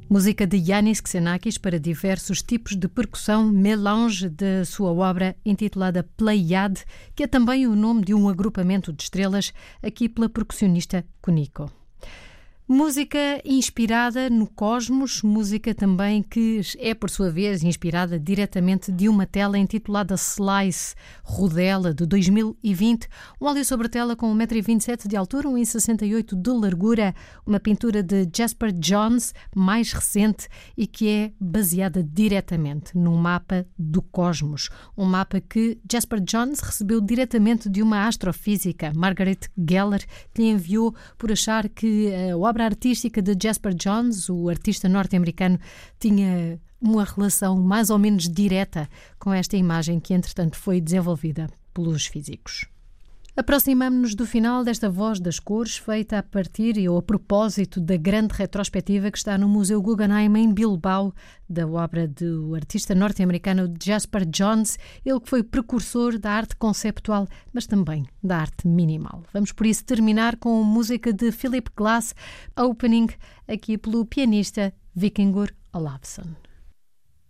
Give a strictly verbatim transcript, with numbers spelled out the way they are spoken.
Música de Yannis Xenakis para diversos tipos de percussão, melange da sua obra intitulada Pleiade, que é também o nome de um agrupamento de estrelas, aqui pela percussionista Kuniko. Música inspirada no cosmos, música também que é, por sua vez, inspirada diretamente de uma tela intitulada Slice, Rodela, de dois mil e vinte, um óleo sobre tela com um metro e vinte e sete de altura, um metro e sessenta e oito de largura, uma pintura de Jasper Johns, mais recente, e que é baseada diretamente num mapa do cosmos, um mapa que Jasper Johns recebeu diretamente de uma astrofísica, Margaret Geller, que lhe enviou por achar que a obra A obra artística de Jasper Johns, o artista norte-americano, tinha uma relação mais ou menos direta com esta imagem que, entretanto, foi desenvolvida pelos físicos. Aproximamo-nos do final desta Voz das Cores, feita a partir e ou a propósito da grande retrospectiva que está no Museu Guggenheim em Bilbao, da obra do artista norte-americano Jasper Johns, ele que foi precursor da arte conceptual, mas também da arte minimal. Vamos por isso terminar com música de Philip Glass, Opening, aqui pelo pianista Víkingur Olafsson.